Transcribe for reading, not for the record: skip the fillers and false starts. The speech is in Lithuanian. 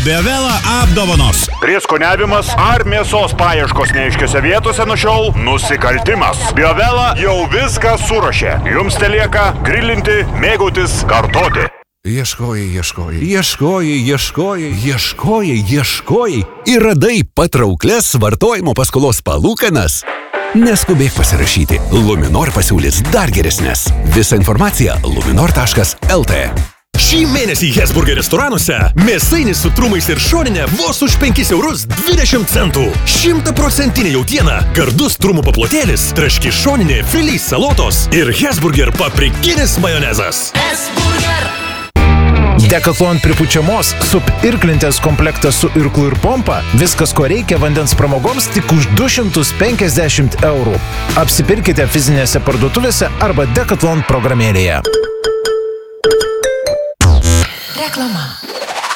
Biovela apdovanos. Prieskoniavimas ar mėsos paieškos neaiškiose vietose nuo šiol nusikaltimas. Biovela jau viską suruošė. Jums telieka grilinti, mėgautis, kartoti. Ieškojai ir radai patrauklias vartojimo paskolos palūkanas. Neskubėk pasirašyti. Luminor pasiūlys dar geresnės. Visa informacija luminor.lt. Šį mėnesį Hesburger restoranuose mėsainis su trumais ir šoninė vos už 5,20 €. 100% jautiena, gardus trumų paplotėlis, traški šoninė, filys salotos ir Hesburger paprikinis majonezas. Decathlon pripučiamos sup irklintės komplektas su irklu ir pompa. Viskas, ko reikia vandens pramogoms, tik už 250 €. Apsipirkite fizinėse parduotuvėse arba Decathlon programėlėje. Reklama.